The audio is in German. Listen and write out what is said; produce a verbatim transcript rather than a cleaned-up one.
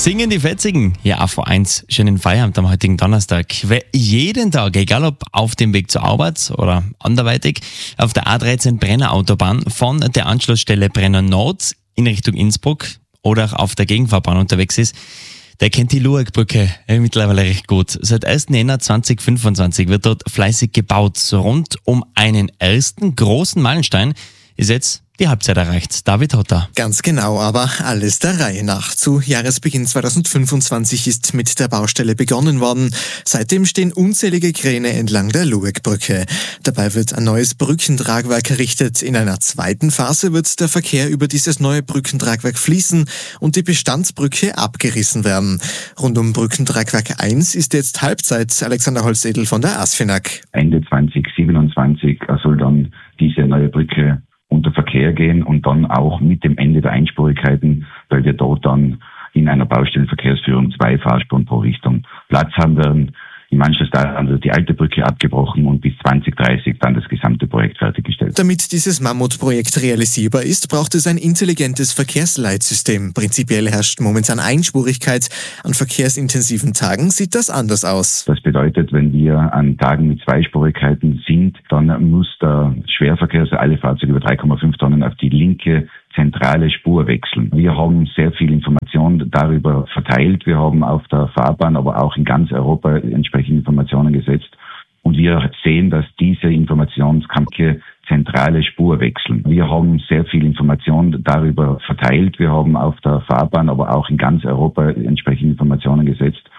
Singen die Fetzigen. Ja, A V eins. Schönen Feierabend am heutigen Donnerstag. Wer jeden Tag, egal ob auf dem Weg zur Arbeit oder anderweitig, auf der A dreizehn Brenner Autobahn von der Anschlussstelle Brenner Nord in Richtung Innsbruck oder auch auf der Gegenfahrbahn unterwegs ist, der kennt die Luegbrücke äh, mittlerweile recht gut. Seit ersten Jänner zweitausendfünfundzwanzig wird dort fleißig gebaut. So rund um einen ersten großen Meilenstein ist jetzt die Halbzeit erreicht. David Hotter. Ganz genau, aber alles der Reihe nach. Zu Jahresbeginn zweitausendfünfundzwanzig ist mit der Baustelle begonnen worden. Seitdem stehen unzählige Kräne entlang der Luegbrücke. Dabei wird ein neues Brückentragwerk errichtet. In einer zweiten Phase wird der Verkehr über dieses neue Brückentragwerk fließen und die Bestandsbrücke abgerissen werden. Rund um Brückentragwerk eins ist jetzt Halbzeit. Alexander Holzedel von der ASFINAG. Ende zweitausendsiebenundzwanzig soll dann diese neue Brücke unter Verkehr gehen und dann auch mit dem Ende der Einspurigkeiten, weil wir dort dann in einer Baustellenverkehrsführung zwei Fahrspuren pro Richtung Platz haben werden. Im Anschluss daran wird die alte Brücke abgebrochen und bis zwanzig dreißig dann das gesamte Projekt fertiggestellt. Damit dieses Mammutprojekt realisierbar ist, braucht es ein intelligentes Verkehrsleitsystem. Prinzipiell herrscht momentan Einspurigkeit. An verkehrsintensiven Tagen sieht das anders aus. Das bedeutet, wenn wir an Tagen mit Zweispurigkeiten sind, dann muss der Schwerverkehr, also alle Fahrzeuge über drei Komma fünf Tonnen, auf die linke zentrale Spur wechseln. Wir haben sehr viel Information darüber verteilt. Wir haben auf der Fahrbahn, aber auch in ganz Europa entsprechende Informationen gesetzt. Und wir sehen, dass diese Informationskampke zentrale Spur wechseln. Wir haben sehr viel Information darüber verteilt. Wir haben auf der Fahrbahn, aber auch in ganz Europa entsprechende Informationen gesetzt.